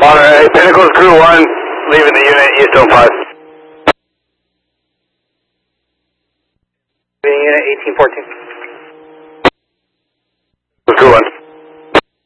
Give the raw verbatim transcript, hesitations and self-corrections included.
Alright, Pinnacle's crew one, leaving the unit, Eastone five. Unit eighteen fourteen. Crew one.